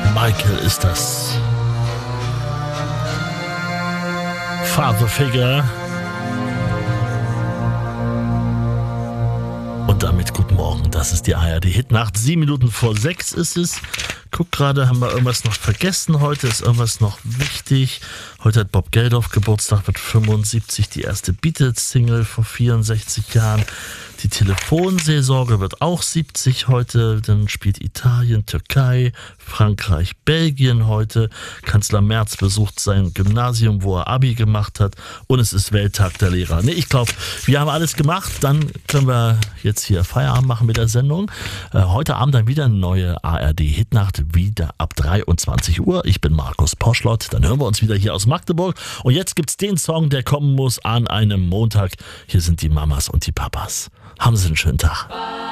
Michael ist das. Father Figure. Und damit guten Morgen, das ist die ARD-Hitnacht. 7 Minuten vor 6 ist es. Guck gerade, haben wir irgendwas noch vergessen heute? Ist irgendwas noch wichtig? Heute hat Bob Geldof Geburtstag mit 75, die erste Beatles-Single vor 64 Jahren. Die Telefonseelsorge wird auch 70 heute. Dann spielt Italien, Türkei, Frankreich, Belgien heute. Kanzler Merz besucht sein Gymnasium, wo er Abi gemacht hat. Und es ist Welttag der Lehrer. Nee, ich glaube, wir haben alles gemacht. Dann können wir jetzt hier Feierabend machen mit der Sendung. Heute Abend dann wieder eine neue ARD-Hitnacht, wieder ab 23 Uhr. Ich bin Markus Poschlott. Dann hören wir uns wieder hier aus Magdeburg. Und jetzt gibt's den Song, der kommen muss an einem Montag. Hier sind die Mamas und die Papas. Haben Sie einen schönen Tag.